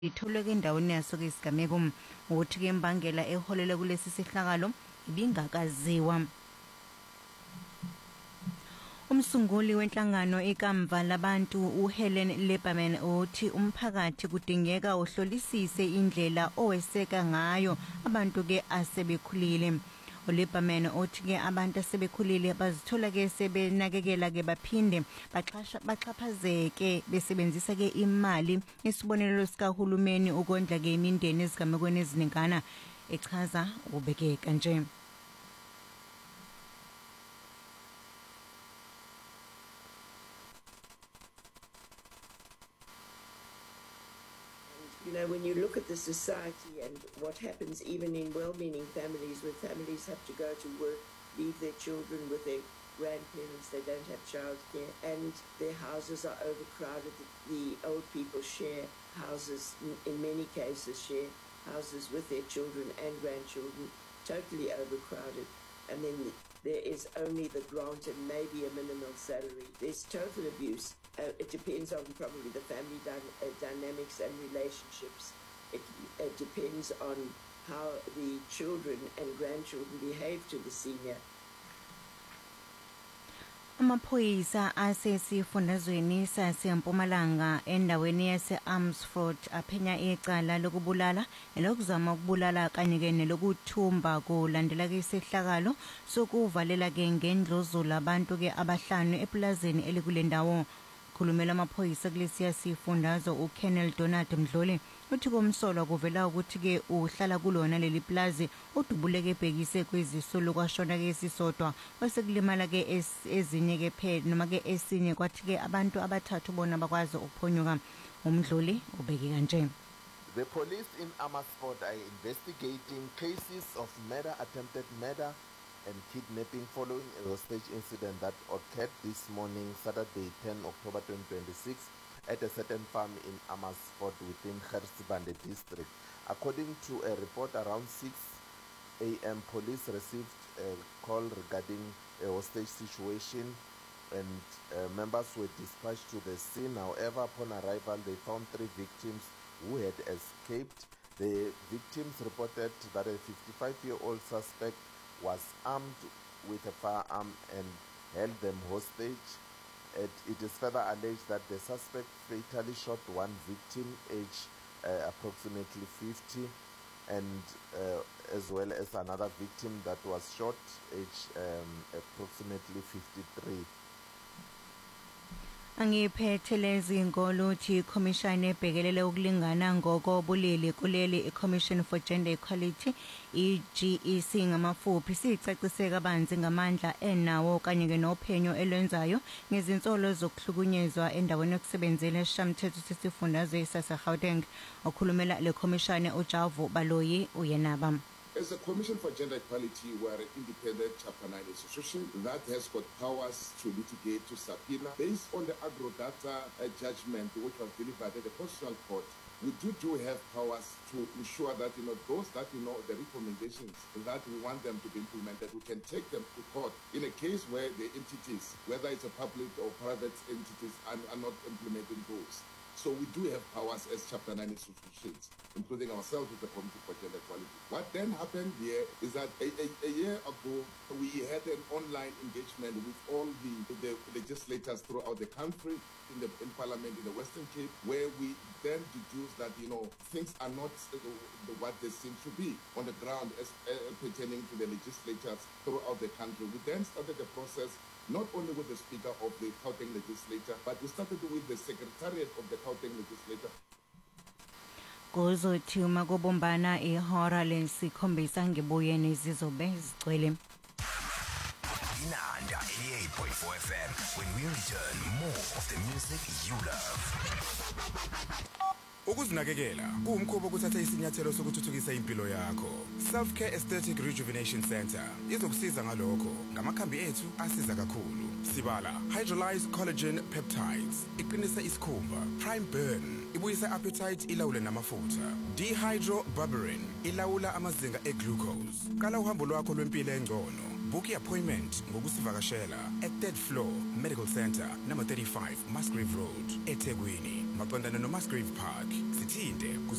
itholwe endaweni yasoke isigameko ukuthi ke imbangela eholele kulesi sihlakalo ibingakaziwa. Umsunguli wenhlangano ikamva labantu uHelen Lieberman uthi umphakathi kudingeka uhlolisise indlela oweseka ngayo abantu ke asebekhulile. uLieberman uthi ke abantu asebekhulile bazithola ke sebenakekela ke baphinde baxhaphazeke besebenzisa ke imali isibonelelo sikahulumeni ukondla ke imindeni ezigamekweni eziningana echaza ubeke kanje. You know, when you look at the society and what happens even in well-meaning families, where families have to go to work, leave their children with their grandparents, they don't have childcare, and their houses are overcrowded. The old people share houses, in many cases share houses with their children and grandchildren, totally overcrowded. And then there is only the grant and maybe a minimal salary. There's total abuse. It depends on probably the family dynamics and relationships. It depends on how the children and grandchildren behave to the senior. Amaphoyisa asesifundazweni saseMpumalanga endaweni yase-Amersfoort aphenya icala lokubulala elokuzama ukubulala kanye ke nelokuthumba kulandela ke isihlakalo sokuvalela ke ngendlozula abantu ke abahlanu eplazini elikule ndawo. Khulumela amaphoyisa kulesiya sifundazo uKennel Donald Mdloli uthi komsolwa kuvela ukuthi ke uhlala kulona leli plaza udubuleke ebhekise kwezisolo kwashona ke sisodwa wasekulimala ke ezinye ke phela noma ke esinye kwathi ke abantu abathathu bona bakwazi ukuphonyuka. Umdloli ubeke kanje. The police in Amersfoort are investigating cases of murder, attempted murder and kidnapping following a hostage incident that occurred this morning, Saturday, 10 October 2026, at a certain farm in Amersfoort within Gersibande district. According to a report, around 6 a.m., police received a call regarding a hostage situation and members were dispatched to the scene. However, upon arrival, they found 3 victims who had escaped. The victims reported that a 55-year-old suspect was armed with a firearm and held them hostage. It is further alleged that the suspect fatally shot one victim, aged approximately 50, and as well as another victim that was shot, aged approximately 53. Angiphethelezi ngoluthi Commission ebhekelele ukulingana ngokobulili kuleli Commission for Gender Equality EGEC ngamafuphi sicacise kabanzi ngamandla enawo kanye ke nophenyo elwenzayo ngezinsolo zokuhlukunyezwa endaweni yokusebenzela eshamthetho sesifundazwe saseGauteng. Okhulumela le commission uJavu Baloyi uyenaba. As a Commission for Gender Equality, we are an independent Chapter 9 institution that has got powers to litigate, to subpoena. Based on the agro-data judgment which was delivered at the Constitutional Court, we do have powers to ensure that, those that, the recommendations that we want them to be implemented, we can take them to court in a case where the entities, whether it's a public or private entities, are not implementing those. So we do have powers as Chapter 9 institutions, including ourselves with the Committee for Gender Equality. What then happened here is that a year ago, we had an online engagement with all the legislators throughout the country, in Parliament in the Western Cape, where we then deduced that, things are not what they seem to be on the ground as pertaining to the legislatures throughout the country. We then started the process not only with the Speaker of the Gauteng Legislature, but we started with the Secretariat of the Gauteng Legislature. Kuzothi uma kubumbana ihora lesikhombisa ngibuye nezizobe zigcwele. Inanda 88.4 FM. When we return, more of the music you love. Ukuzinakekela kuwumkhuba ukuthatha isinyathelo sokuthuthukisa impilo yakho. Self-Care Aesthetic Rejuvenation Center izokusiza ngalokho. Ngamakhambi ethu asiza kakhulu. Sibala Hydrolyze Collagen Peptides iqinisa isikhumba. Prime Burn ibuyisa appetite ilawule namafutha. Dehydroberberine ilawula amazinga eglucose. Qala uhambo lwakho lwempilo engcono. Book i-appointment ngokusivakashela at 3rd floor Medical Center number 35 Musgrave Road eThekwini maqondana no Musgrave Park sithinte